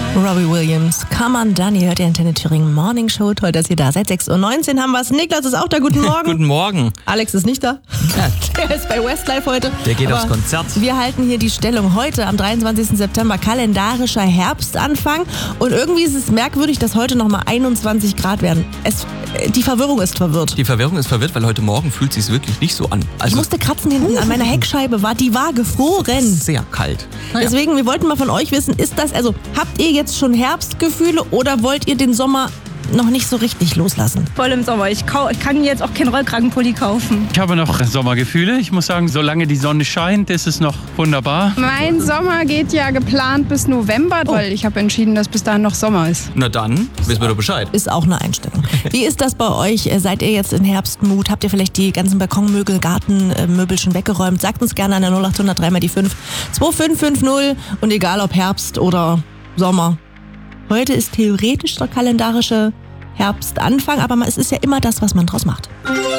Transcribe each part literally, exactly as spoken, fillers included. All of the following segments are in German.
Robbie Williams, come on, Dani, hört ihr Antenne Thüringen Morning Show. Toll, dass ihr da seid. sechs Uhr neunzehn haben wir es. Niklas ist auch da. Guten Morgen. Guten Morgen. Alex ist nicht da. Ja. Der ist bei Westlife heute. Der geht Aber aufs Konzert. Wir halten hier die Stellung. Heute am dreiundzwanzigsten September, kalendarischer Herbstanfang. Und irgendwie ist es merkwürdig, dass heute nochmal einundzwanzig Grad werden. Es, die Verwirrung ist verwirrt. Die Verwirrung ist verwirrt, weil heute Morgen fühlt es sich wirklich nicht so an. Also ich musste kratzen hinten an meiner Heckscheibe. War, die war gefroren. Sehr kalt. Naja. Deswegen, wir wollten mal von euch wissen, ist das, also habt ihr jetzt schon Herbstgefühle oder wollt ihr den Sommer noch nicht so richtig loslassen? Voll im Sommer. Ich kau- kann jetzt auch keinen Rollkragenpulli kaufen. Ich habe noch Sommergefühle. Ich muss sagen, solange die Sonne scheint, ist es noch wunderbar. Mein Sommer geht ja geplant bis November, Oh. weil ich habe entschieden, dass bis dahin noch Sommer ist. Na dann, wissen wir doch Bescheid. Ist auch eine Einstellung. Wie ist das bei euch? Seid ihr jetzt in Herbstmut? Habt ihr vielleicht die ganzen Balkonmöbel, Gartenmöbel schon weggeräumt? Sagt uns gerne an der null acht hundert drei mal die fünf zwei fünf fünf null und egal ob Herbst oder Sommer. Heute ist theoretisch der kalendarische Herbstanfang, aber es ist ja immer das, was man draus macht.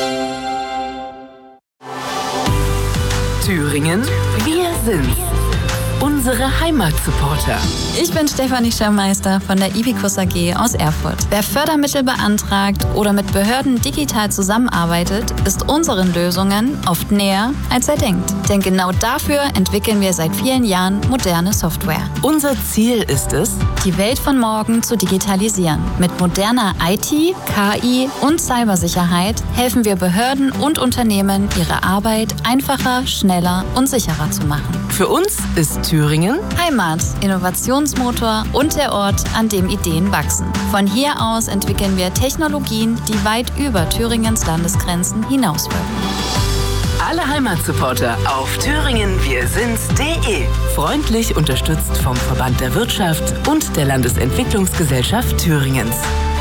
Thüringen, wir sind's. Unsere Heimatsupporter. Ich bin Stefanie Schermeister von der Ibicus A G aus Erfurt. Wer Fördermittel beantragt oder mit Behörden digital zusammenarbeitet, ist unseren Lösungen oft näher, als er denkt. Denn genau dafür entwickeln wir seit vielen Jahren moderne Software. Unser Ziel ist es, Die Welt von morgen zu digitalisieren. Mit moderner I T, K I und Cybersicherheit helfen wir Behörden und Unternehmen, ihre Arbeit einfacher, schneller und sicherer zu machen. für uns ist Thüringen Heimat, Innovationsmotor und der Ort, an dem Ideen wachsen. Von hier aus entwickeln wir Technologien, die weit über Thüringens Landesgrenzen hinauswirken. alle Heimatsupporter auf thüringen wir sind's punkt de. Freundlich unterstützt vom Verband der Wirtschaft und der Landesentwicklungsgesellschaft Thüringens.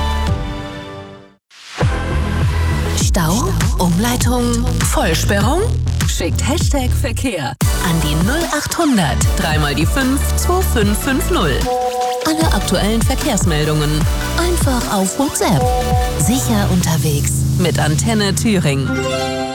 Stau, Umleitung, Vollsperrung? Schickt Hashtag Verkehr an die null acht hundert drei mal die fünf zwei fünf fünf null. Alle aktuellen Verkehrsmeldungen einfach auf WhatsApp. Sicher unterwegs mit Antenne Thüringen.